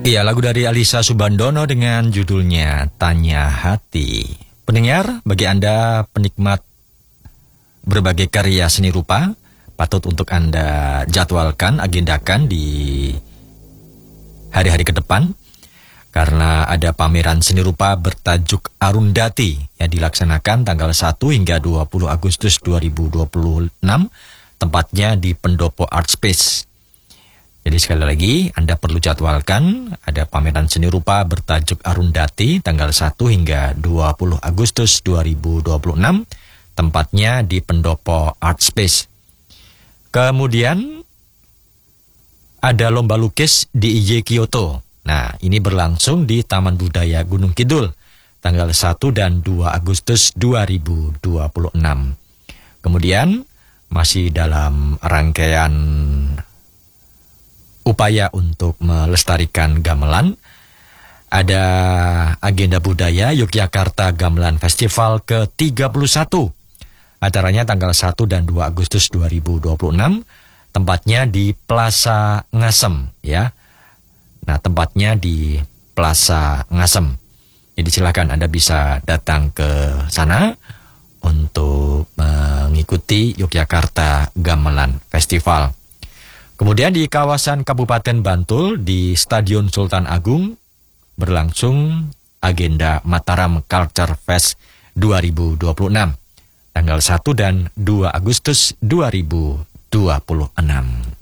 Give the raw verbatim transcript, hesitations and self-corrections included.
Iya, lagu dari Alisa Subandono dengan judulnya Tanya Hati. Pendengar, bagi Anda penikmat berbagai karya seni rupa, patut untuk Anda jadwalkan, agendakan di hari-hari ke depan, karena ada pameran seni rupa bertajuk Arundhati yang dilaksanakan tanggal satu hingga dua puluh Agustus dua ribu dua puluh enam, tempatnya di Pendopo Art Space. Jadi sekali lagi, Anda perlu jadwalkan, ada pameran seni rupa bertajuk Arundhati tanggal satu hingga dua puluh Agustus dua ribu dua puluh enam, tempatnya di Pendopo Art Space. Kemudian ada lomba lukis di I J Kyoto. Nah, ini berlangsung di Taman Budaya Gunung Kidul tanggal satu dan dua Agustus dua ribu dua puluh enam. Kemudian masih dalam rangkaian upaya untuk melestarikan gamelan, ada agenda budaya Yogyakarta Gamelan Festival ke tiga puluh satu. Acaranya tanggal satu dan dua Agustus dua ribu dua puluh enam, tempatnya di Plaza Ngasem ya. Nah, tempatnya di Plaza Ngasem. Jadi silakan Anda bisa datang ke sana untuk mengikuti Yogyakarta Gamelan Festival. Kemudian di kawasan Kabupaten Bantul di Stadion Sultan Agung berlangsung agenda Mataram Culture Fest dua ribu dua puluh enam tanggal satu dan dua Agustus dua ribu dua puluh enam.